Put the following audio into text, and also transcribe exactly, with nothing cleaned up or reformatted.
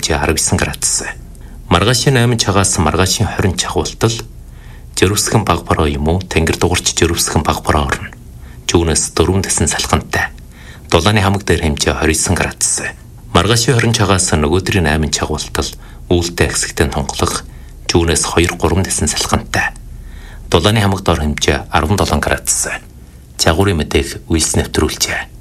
хэмжээ арав девять градус. Маргаашийн найман цагаас маргаашийн хорин чагуултал жирвсгэн баг бороо юм уу тэнгэр дуурч жирвсгэн баг бороо орно. Түүнээс дөрвөн дэсэн салхантай. Дулааны хамаг дээр хэмжээ двадцать девять градус. Маргаашийн хорин цагаас нөгөөдрийн найман чагуултал үүлтэй хэсэгтэн тунгалах. Түүнээс two тhree дэсэн салхантай. Дулааны хамаг дор хэмжээ seventeen градус. Чагуурын мэдээг үйлс нэвтрүүлжээ.